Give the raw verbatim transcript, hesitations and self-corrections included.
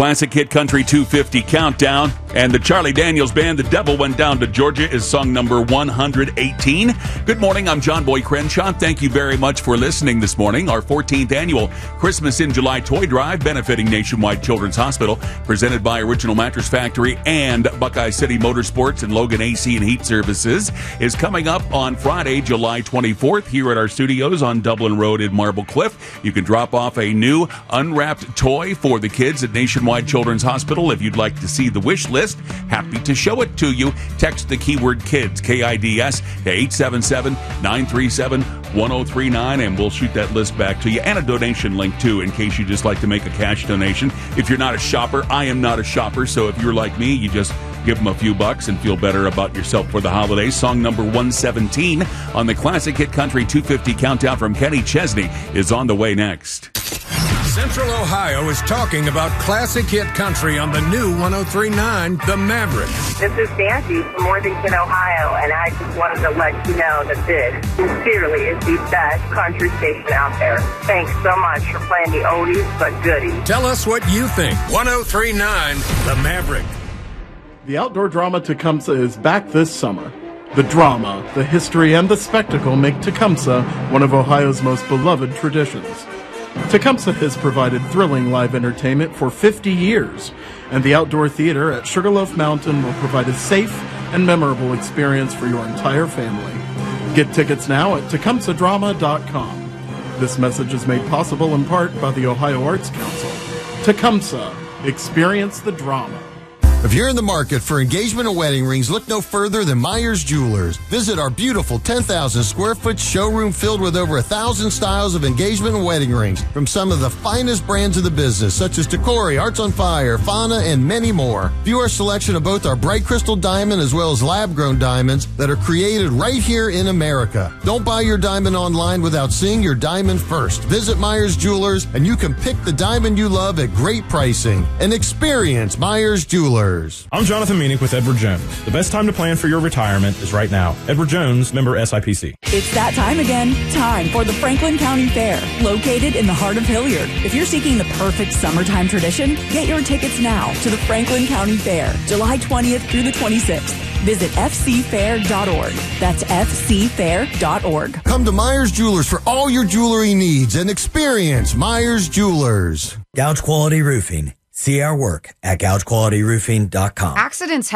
Classic Hit Country two fifty Countdown. And the Charlie Daniels Band, The Devil Went Down to Georgia, is song number one hundred eighteen. Good morning, I'm John Boy Crenshaw. Thank you very much for listening this morning. Our fourteenth annual Christmas in July Toy Drive, benefiting Nationwide Children's Hospital, presented by Original Mattress Factory and Buckeye City Motorsports and Logan A C and Heat Services, is coming up on Friday, July twenty-fourth, here at our studios on Dublin Road in Marble Cliff. You can drop off a new unwrapped toy for the kids at Nationwide Children's Hospital. If you'd like to see the wish list, happy to show it to you. Text the keyword KIDS, K I D S, to eight seven seven, nine three seven, one oh three nine, and we'll shoot that list back to you, and a donation link too, in case you just like to make a cash donation. If you're not a shopper, I am not a shopper, so if you're like me, you just give them a few bucks and feel better about yourself for the holidays. Song number one seventeen on the Classic Hit Country two fifty Countdown from Kenny Chesney is on the way next. Central Ohio is talking about classic hit country on the new one oh three point nine The Maverick. This is Sandy from Worthington, Ohio, and I just wanted to let you know that this sincerely is the best country station out there. Thanks so much for playing the oldies but goodies. Tell us what you think. one oh three point nine The Maverick. The outdoor drama Tecumseh is back this summer. The drama, the history, and the spectacle make Tecumseh one of Ohio's most beloved traditions. Tecumseh has provided thrilling live entertainment for fifty years, and the outdoor theater at Sugarloaf Mountain will provide a safe and memorable experience for your entire family. Get tickets now at tecumseh drama dot com. This message is made possible in part by the Ohio Arts Council. Tecumseh, experience the drama. If you're in the market for engagement and wedding rings, look no further than Myers Jewelers. Visit our beautiful ten thousand square foot showroom filled with over a thousand styles of engagement and wedding rings from some of the finest brands of the business, such as Decory, Arts on Fire, Fauna, and many more. View our selection of both our bright crystal diamond as well as lab-grown diamonds that are created right here in America. Don't buy your diamond online without seeing your diamond first. Visit Myers Jewelers and you can pick the diamond you love at great pricing. And experience Myers Jewelers. I'm Jonathan Meanick with Edward Jones. The best time to plan for your retirement is right now. Edward Jones, member S I P C. It's that time again. Time for the Franklin County Fair, located in the heart of Hilliard. If you're seeking the perfect summertime tradition, get your tickets now to the Franklin County Fair, July twentieth through the twenty-sixth. Visit f c fair dot org. That's f c fair dot org. Come to Myers Jewelers for all your jewelry needs and experience Myers Jewelers. Gouge Quality Roofing. See our work at gouge quality roofing dot com. Accidents